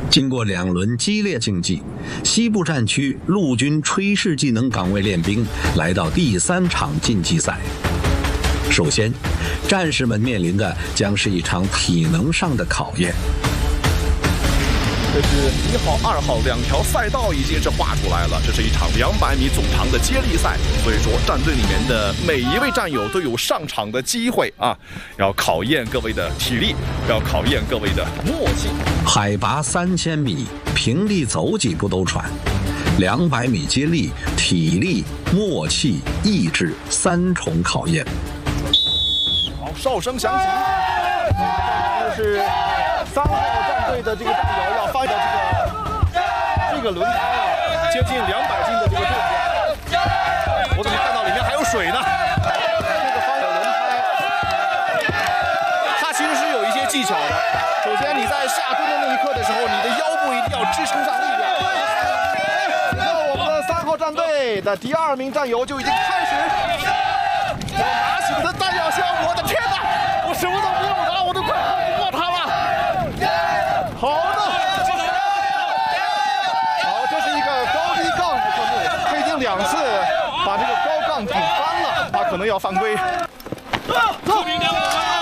经过2轮激烈竞技，西部战区陆军炊事技能岗位练兵来到第3场竞技赛。首先，战士们面临的将是一场体能上的考验。 这是1号、2号2条赛道已经是画出来了，这是一场200米总长的接力赛，所以说战队里面的每一位战友都有上场的机会啊，要考验各位的体力，要考验各位的默契。 海拔3000米，平地走几步都喘。200米接力，体力、默契、意志3重考验。 好，哨声响起，这是3号战队的这个战友要发到这个轮胎啊，接近200斤的这个重量。我怎么看到里面还有水呢？这个发的轮胎，它其实是有一些技巧的。首先你在下蹲的那一刻的时候，你的腰部一定要支撑上力量。然后我们的3号战队的第2名战友就已经开始拿起了弹药箱，我的天哪！我什么都不用拿，我都快靠不过他了。好的，好，这是一个高低杠的项目，他已经2次把这个高杠顶翻了，他可能要犯规。